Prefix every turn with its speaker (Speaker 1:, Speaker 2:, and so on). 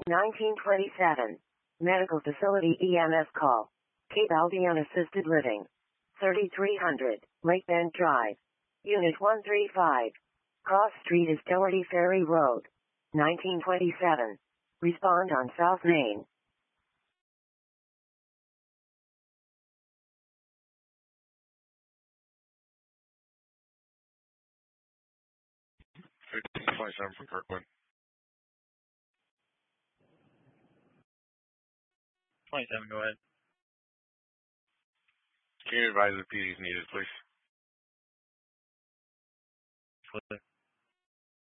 Speaker 1: 1927. Medical facility EMS call. Cape Albion Assisted Living. 3300, Lake Bend Drive. Unit 135. Cross Street is Doherty Ferry Road. 1927. Respond on South Main.
Speaker 2: 1527 from Kirkland.
Speaker 3: 27, go ahead.
Speaker 2: Can you advise the PD is needed, please?